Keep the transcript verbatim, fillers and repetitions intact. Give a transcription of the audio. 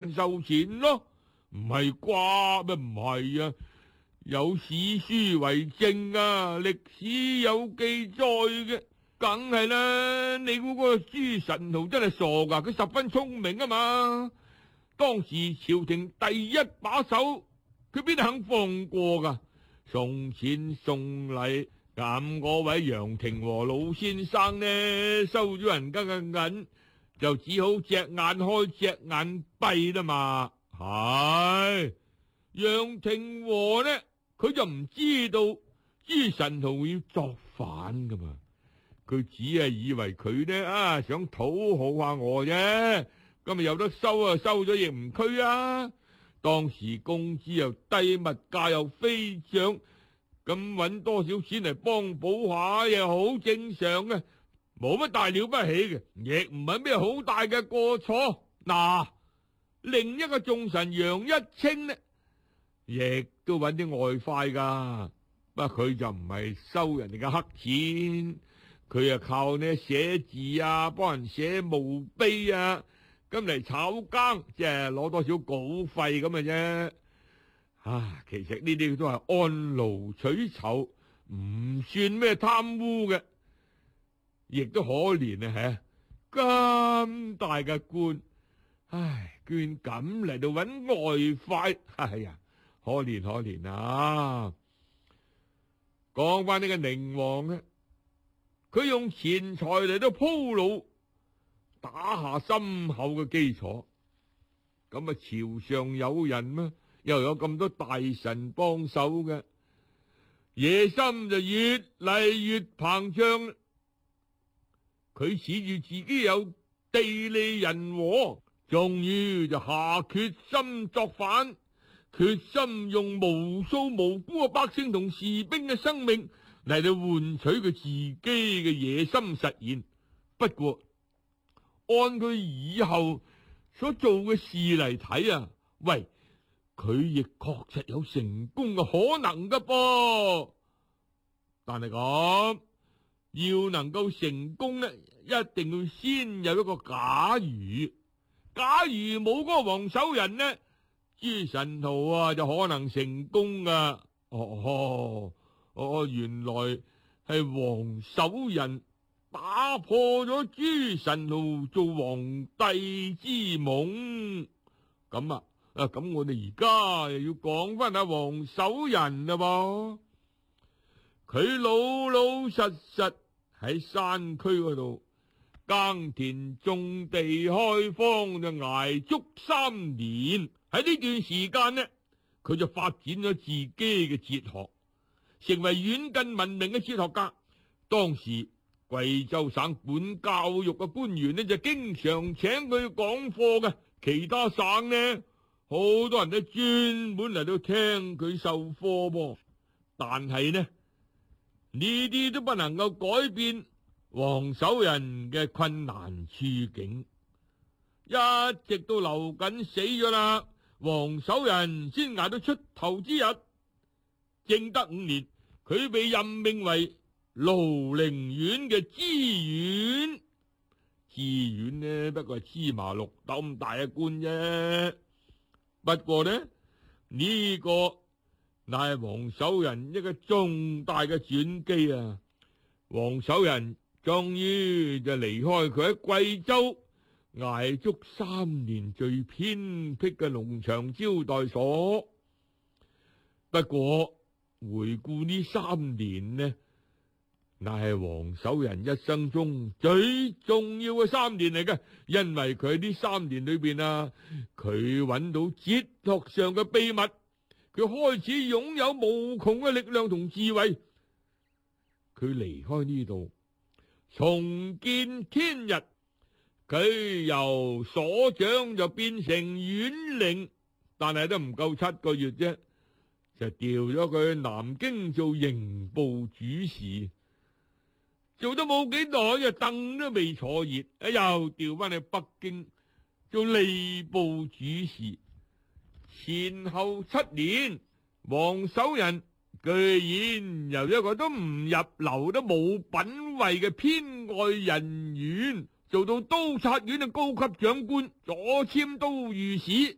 人受錢咯，唔係啩？咩唔係啊？有史書為證啊，歷史有記載嘅，梗係啦。你估嗰個朱宸濠真係傻噶？佢十分聰明啊嘛。當時朝廷第一把手，佢邊肯放過噶？送錢送禮，咁嗰位楊廷和老先生呢，收咗人家嘅銀，就只好隻眼開隻眼閉啦嘛。係楊廷和呢，佢就唔知道朱宸濠會作反噶嘛。佢只係以為佢呢啊想討好下我啫。今日有得收啊，收咗亦唔拘啊。當時工資又低，物價又飛漲，咁搵多少錢嚟幫補下又好正常嘅，冇乜大了不起嘅，亦唔係咩好大嘅過錯。嗱、啊，另一個重臣楊一清呢，亦都搵啲外快噶，不過佢就唔係收人哋嘅黑錢，佢啊靠呢寫字啊，幫人寫墓碑啊，咁嚟炒更，即係攞多少稿費咁嘅啫。啊，其實呢啲都係按勞取酬，唔算咩貪污嘅，亦都可憐啊！吓，咁大嘅官，唉，居然咁嚟到搵外快，哎呀，可憐可憐啊！講翻呢個寧王呢，佢用錢財嚟到鋪路，打下深厚嘅基礎。咁啊，朝上有人咩？又有咁多大臣幫手嘅，野心就越嚟越膨脹。佢恃住自己有地利人和，終於就下決心作反，決心用無數無辜嘅百姓同士兵嘅生命嚟到換取佢自己嘅野心實現。不過按佢以後所做嘅事嚟睇啊，喂，佢亦確實有成功嘅可能噶噃，但係咁要能夠成功呢，一定要先有一個假如。假如冇嗰個王守仁呢，朱宸濠啊就可能成功噶。哦哦哦，原來係王守仁打破咗朱宸濠做皇帝之夢。咁啊！啊，咁我哋而家又要講翻下王守仁啦噃，佢老老實實喺山區嗰度耕田種地開荒，就挨足三年。喺呢段時間呢，佢就發展咗自己嘅哲學，成為遠近聞名嘅哲學家。當時貴州省管教育嘅官員呢，就經常請佢講課嘅，其他省呢，好多人都專門嚟到聽佢授課噃，但係呢，呢啲都不能夠改變王守仁嘅困難處境。一直到劉瑾死咗啦，王守仁先捱到出頭之日。正德五年，佢被任命為廬陵縣嘅知縣。知縣呢，不過係芝麻綠豆咁大嘅官啫。不過呢，呢、這個乃係王守仁一個重大嘅轉機啊！王守仁終於就離開佢喺貴州挨足三年最偏僻嘅農場招待所。不過回顧呢三年呢，乃係王守仁一生中最重要嘅三年嚟嘅，因為佢喺呢三年裏邊啊，佢揾到哲學上嘅秘密，佢開始擁有無窮嘅力量同智慧。佢離開呢度，重見天日，佢由所長就變成縣令，但係都唔夠七個月啫，就調咗佢去南京做刑部主事。做得冇幾耐，就凳都未坐熱，又調翻去北京做吏部主事。前後七年，王守仁居然由一個都唔入流、都冇品位嘅偏外人員，做到都察院嘅高級長官，左簽都御史，